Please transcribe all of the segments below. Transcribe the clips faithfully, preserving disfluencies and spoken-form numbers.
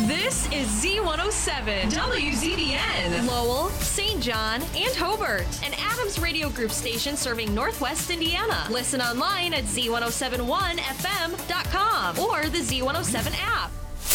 This is Z one oh seven, W Z B N, Lowell, Saint John, and Hobart, an Adams Radio Group station serving Northwest Indiana. Listen online at Z one oh seven one F M dot com or the Z one oh seven app.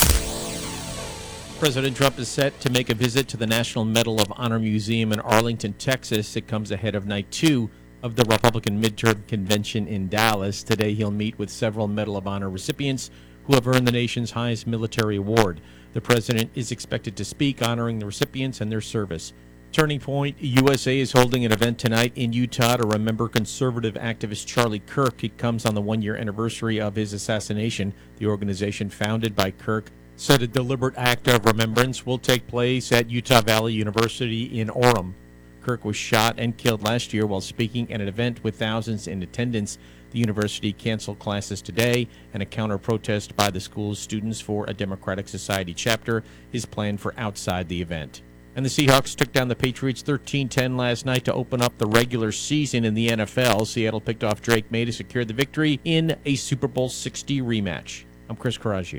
President Trump is set to make a visit to the National Medal of Honor Museum in Arlington, Texas. It comes ahead of night two of the Republican midterm convention in Dallas. Today he'll meet with several Medal of Honor recipients who have earned the nation's highest military award. The president is expected to speak, honoring the recipients and their service. Turning Point U S A is holding an event tonight in Utah to remember conservative activist Charlie Kirk. It comes on the one-year anniversary of his assassination. The organization, founded by Kirk, said a deliberate act of remembrance will take place at Utah Valley University in Orem. Kirk was shot and killed last year while speaking at an event with thousands in attendance. The university canceled classes today, and a counter-protest by the school's Students for a Democratic Society chapter is planned for outside the event. And the Seahawks took down the Patriots thirteen ten last night to open up the regular season in the N F L. Seattle picked off Drake May to secure the victory in a Super Bowl sixty rematch. I'm Chris Coraggio.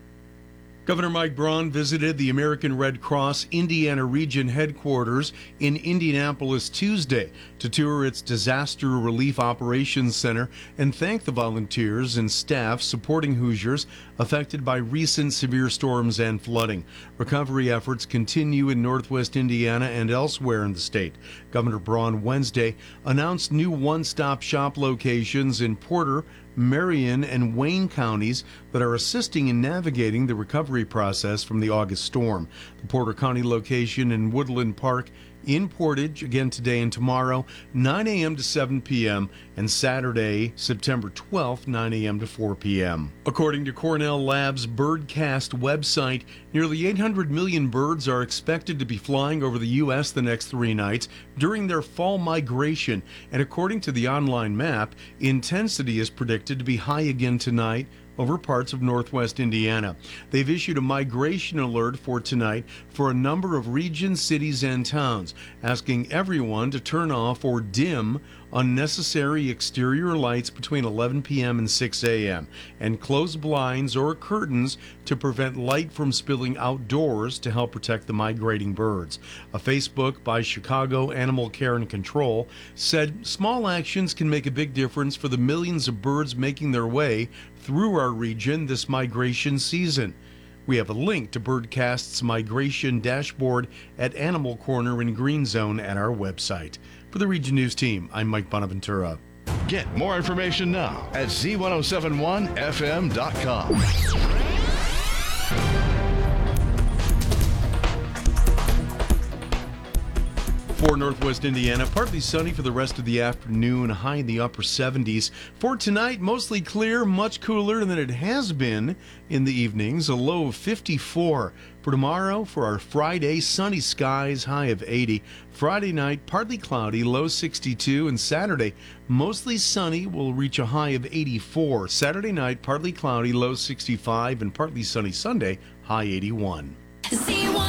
Governor Mike Braun visited the American Red Cross Indiana Region headquarters in Indianapolis Tuesday to tour its Disaster Relief Operations Center and thank the volunteers and staff supporting Hoosiers affected by recent severe storms and flooding. Recovery efforts continue in northwest Indiana and elsewhere in the state. Governor Braun Wednesday announced new one-stop shop locations in Porter, Marion, and Wayne counties that are assisting in navigating the recovery process from the August storm. The Porter County location in Woodland Park in Portage, again today and tomorrow, nine a.m. to seven p.m., and Saturday, September twelfth, nine a.m. to four p.m. According to Cornell Labs' Birdcast website, nearly eight hundred million birds are expected to be flying over the U S the next three nights during their fall migration, and according to the online map, intensity is predicted to be high again tonight over parts of northwest Indiana. They've issued a migration alert for tonight for a number of regions, cities, and towns, asking everyone to turn off or dim unnecessary exterior lights between eleven p.m. and six a.m. and close blinds or curtains to prevent light from spilling outdoors to help protect the migrating birds. A Facebook by Chicago Animal Care and Control said small actions can make a big difference for the millions of birds making their way through our region this migration season. We have a link to Birdcast's migration dashboard at Animal Corner in Green Zone at our website. For the Region News Team, I'm Mike Bonaventura. Get more information now at Z ten seventy-one F M dot com. For northwest Indiana, partly sunny for the rest of the afternoon, high in the upper seventies. For tonight, mostly clear, much cooler than it has been in the evenings, a low of fifty-four. For tomorrow, for our Friday, sunny skies, high of eighty. Friday night, partly cloudy, low sixty-two. And Saturday, mostly sunny, will reach a high of eighty-four. Saturday night, partly cloudy, low sixty-five. And partly sunny Sunday, high eighty-one. Z one